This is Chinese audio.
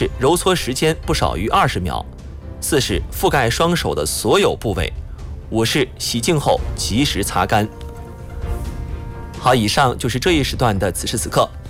是揉搓时间不少于20秒；4是覆盖双手的所有部位；5是洗净后及时擦干。好，以上就是这一时段的此时此刻。